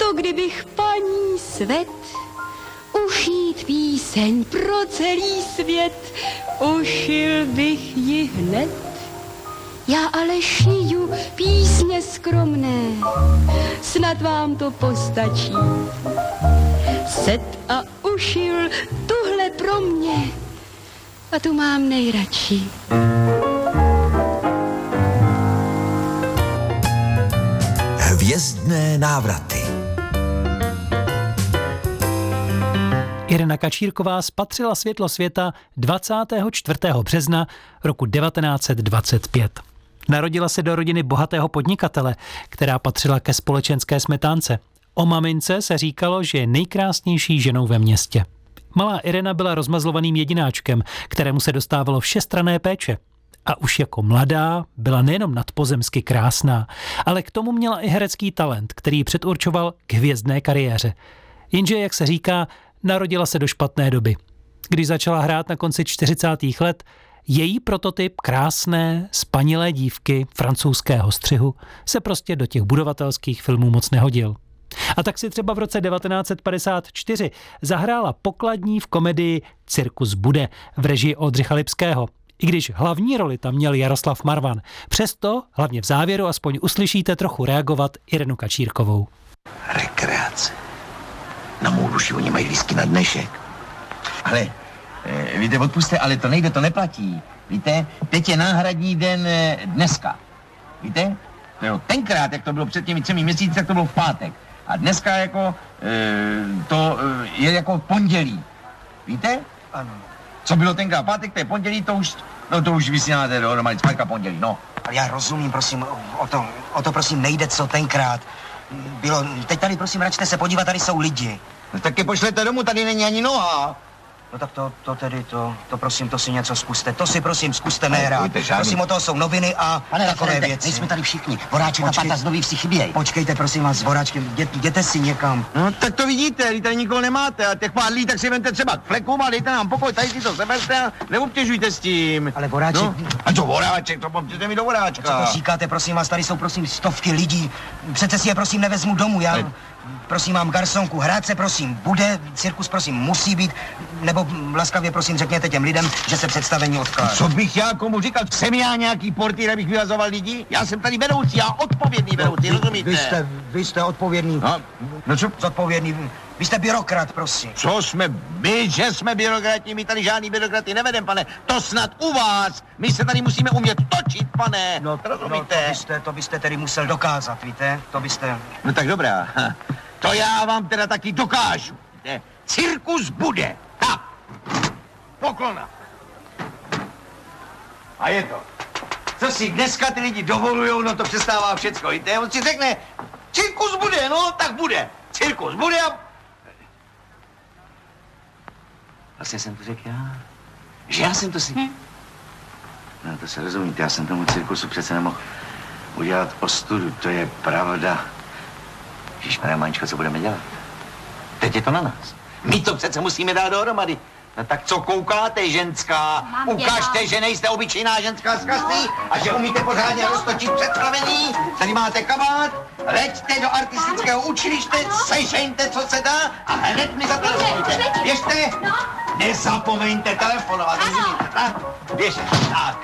To kdybych paní Svět ušít píseň pro celý svět, ušil bych ji hned. Já ale šiju písně skromné, snad vám to postačí. Set a ušil tuhle pro mě a tu mám nejradši. Hvězdné návraty. Irena Kačírková spatřila světlo světa 24. března roku 1925. Narodila se do rodiny bohatého podnikatele, která patřila ke společenské smetánce. O mamince se říkalo, že je nejkrásnější ženou ve městě. Malá Irena byla rozmazlovaným jedináčkem, kterému se dostávalo všestranné péče. A už jako mladá byla nejenom nadpozemsky krásná, ale k tomu měla i herecký talent, který ji předurčoval k hvězdné kariéře. Jenže, jak se říká, narodila se do špatné doby. Když začala hrát na konci 40. let, její prototyp krásné, spanilé dívky francouzského střihu se prostě do těch budovatelských filmů moc nehodil. A tak si třeba v roce 1954 zahrála pokladní v komedii Cirkus bude v režii Oldřicha Lipského. I když hlavní roli tam měl Jaroslav Marvan. Přesto, hlavně v závěru, aspoň uslyšíte trochu reagovat Irenu Kačírkovou. Rekreace. Na mou duši oni mají lístky na dnešek. Ale, víte, odpuste, ale to nejde, to neplatí. Víte, teď je náhradní den dneska. Víte? No, tenkrát, jak to bylo před těmi 3 měsíci, tak to bylo v pátek. A dneska jako, to je jako pondělí. Víte? Ano. Co bylo tenkrát pátek, to je pondělí, to už vysíláte dohromady, spajka pondělí, no. Ale já rozumím, prosím, o to prosím nejde, co tenkrát bylo. Teď tady, prosím, račte se podívat, tady jsou lidi. No tak je pošlete domů, tady není ani noha. No tak to prosím, to si něco zkuste. To si prosím zkuste nehrát. Prosím, o toho jsou noviny a pane takové referente, věci. nejsme tady všichni. Voráček a Pata z Nový Vsi chybějí. Počkejte, prosím vás, s Voráčkem, jděte si někam. No tak to vidíte, když tady nikoho nemáte a těch pár lidí, tak si vemte třeba k flekům a dejte nám pokoj, tady si to seberte a neobtěžujte s tím. Ale Voráček... No, a co Voráček, to pomůžete mi do Voráčka. Co to říkáte, prosím vás, tady jsou prosím stovky lidí. Přece si je prosím nevezmu domů, já... Prosím, mám garsonku, hrát se prosím bude, cirkus prosím musí být, nebo laskavě prosím řekněte těm lidem, že se představení odkládá. Co bych já komu říkal? Jsem já nějaký portýr, abych vyhazoval lidi? Já jsem tady vedoucí, já odpovědný vedoucí, rozumíte? Vy jste odpovědný. No co? Zodpovědný. Vy jste byrokrat, prosím. Co jsme my, že jsme byrokrati, my tady žádný byrokraty nevedem, pane. To snad u vás. My se tady musíme umět točit, pane. No, rozumíte? To byste tedy musel dokázat, víte? To byste... No tak dobrá. To já vám teda taky dokážu. Víte? Cirkus bude. Tak. Poklona. A je to. Co si dneska ty lidi dovolujou, no to přestává všecko, víte? On si řekne, cirkus bude, no tak bude. Cirkus bude a... Vlastně jsem to řekl já. Že já jsem to si... No to se rozumíte, já jsem tomu cirkusu přece nemohl udělat ostudu, to je pravda. Ježišmarja, Maničko, co budeme dělat? Teď je to na nás. My to přece musíme dát dohromady. No tak co koukáte, ženská? Ukažte, že nejste obyčejná ženská z kasty a že umíte pořádně roztočit představení. Tady máte kabát, leďte do artistického učiliště, sežeňte, co se dá a hned mi zatelefonujte. Běžte, nezapomeňte telefonovat, rozumíte, tak? Běžte, tak.